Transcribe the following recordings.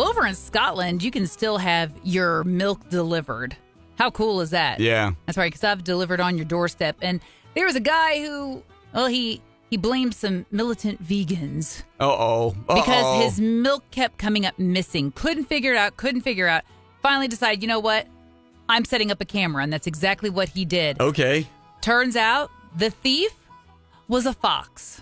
Well, over in Scotland, you can still have your milk delivered. How cool is that? Yeah. That's right, because I've delivered on your doorstep. And there was a guy who, well, he blamed some militant vegans. Because his milk kept coming up missing. Couldn't figure it out. Finally decided, you know what? I'm setting up a camera, and that's exactly what he did. Okay. Turns out the thief was a fox.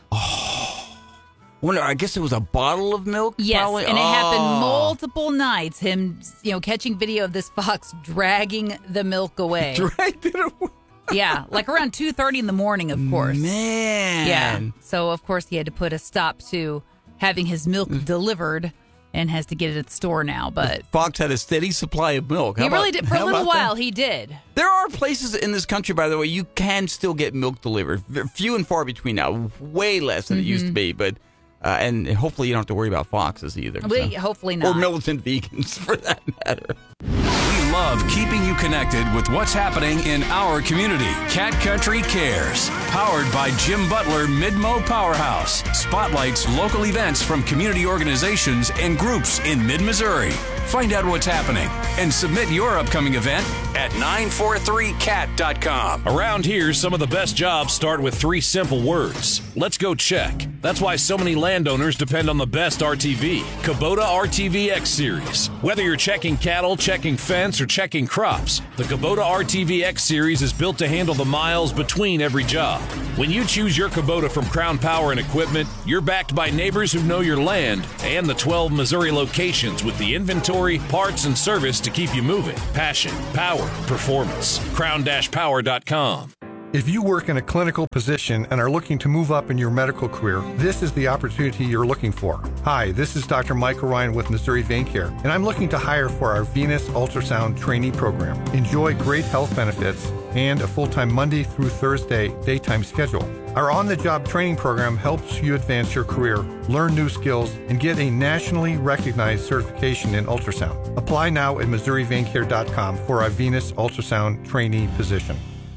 I guess it was a bottle of milk? Yes, probably? And it happened multiple nights. Him, catching video of this fox dragging the milk away. Dragged it away? Yeah, like around 2:30 in the morning, of course. Man. Yeah. So, of course, he had to put a stop to having his milk delivered and has to get it at the store now. But Fox had a steady supply of milk. He really did. For a little while, he did. There are places in this country, by the way, you can still get milk delivered. Few and far between now. Way less than it used to be. But and hopefully you don't have to worry about foxes either. Hopefully not. Or militant vegans, for that matter. We love keeping you connected with what's happening in our community. Cat Country Cares, powered by Jim Butler Midmo Powerhouse, spotlights local events from community organizations and groups in mid-Missouri. Find out what's happening and submit your upcoming event at 943cat.com. Around here, some of the best jobs start with 3 simple words. Let's go check. That's why so many landowners depend on the best RTV, Kubota RTV X Series. Whether you're checking cattle, checking fence, or checking crops, the Kubota RTV X Series is built to handle the miles between every job. When you choose your Kubota from Crown Power and Equipment, you're backed by neighbors who know your land and the 12 Missouri locations with the inventory, parts, and service to keep you moving. Passion, power, performance. Crown-Power.com. If you work in a clinical position and are looking to move up in your medical career, this is the opportunity you're looking for. Hi, this is Dr. Michael Ryan with Missouri Vein Care, and I'm looking to hire for our Venous Ultrasound Trainee Program. Enjoy great health benefits and a full-time Monday through Thursday daytime schedule. Our on-the-job training program helps you advance your career, learn new skills, and get a nationally recognized certification in ultrasound. Apply now at MissouriVeinCare.com for a Venous Ultrasound Trainee position.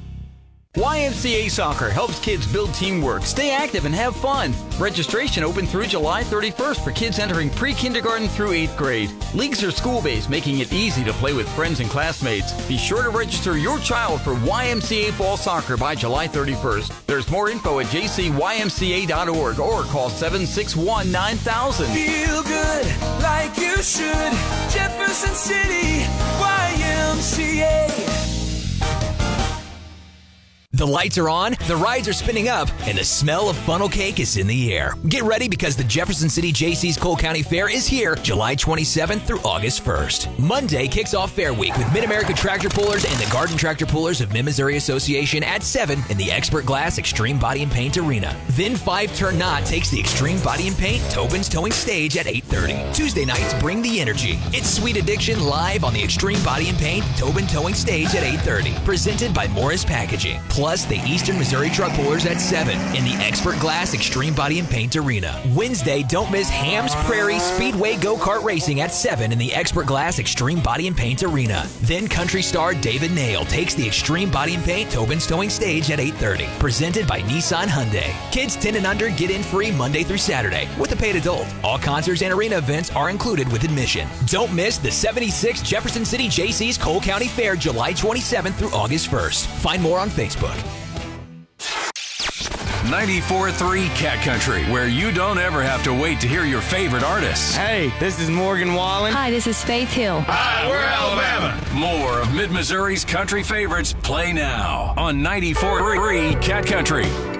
YMCA Soccer helps kids build teamwork, stay active, and have fun. Registration open through July 31st for kids entering pre-kindergarten through 8th grade. Leagues are school-based, making it easy to play with friends and classmates. Be sure to register your child for YMCA Fall Soccer by July 31st. There's more info at jcymca.org or call 761-9000. Feel good like you should. Jefferson City, YMCA. The lights are on, the rides are spinning up, and the smell of funnel cake is in the air. Get ready because the Jefferson City Jaycees Cole County Fair is here July 27th through August 1st. Monday kicks off Fair Week with Mid-America Tractor Pullers and the Garden Tractor Pullers of Mid-Missouri Association at 7 in the Expert Glass Extreme Body and Paint Arena. Then 5 Turn Knot takes the Extreme Body and Paint Tobin's Towing Stage at 8:30. Tuesday nights bring the energy. It's Sweet Addiction live on the Extreme Body and Paint Tobin Towing Stage at 8:30. Presented by Morris Packaging. Plus the Eastern Missouri Truck Pullers at 7 in the Expert Glass Extreme Body and Paint Arena. Wednesday, don't miss Hams Prairie Speedway Go-Kart Racing at 7 in the Expert Glass Extreme Body and Paint Arena. Then country star David Nail takes the Extreme Body and Paint Tobin's Towing Stage at 8:30. Presented by Nissan Hyundai. Kids 10 and under get in free Monday through Saturday with a paid adult. All concerts and arena events are included with admission. Don't miss the 76th Jefferson City Jaycees Cole County Fair July 27th through August 1st. Find more on Facebook. 94.3 Cat Country, where you don't ever have to wait to hear your favorite artists. Hey, this is Morgan Wallen. Hi, this is Faith Hill. Hi, we're Alabama. More of Mid-Missouri's country favorites play now on 94.3 Cat Country.